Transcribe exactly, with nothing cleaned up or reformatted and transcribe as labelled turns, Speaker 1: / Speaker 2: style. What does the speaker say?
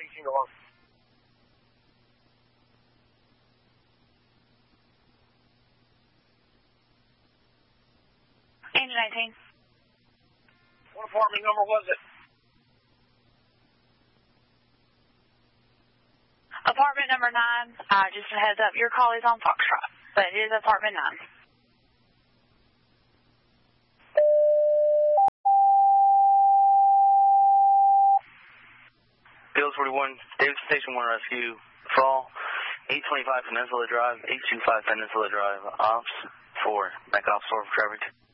Speaker 1: eighteen to one.
Speaker 2: Angel nineteen.
Speaker 1: What apartment number was it?
Speaker 2: Apartment number nine. Uh, just a heads up, your call is on Foxtrot, but it is apartment nine.
Speaker 3: Field forty-one, David Station one Rescue, fall, eight twenty-five Peninsula Drive, eight two five Peninsula Drive, ops four, back ops four for traffic.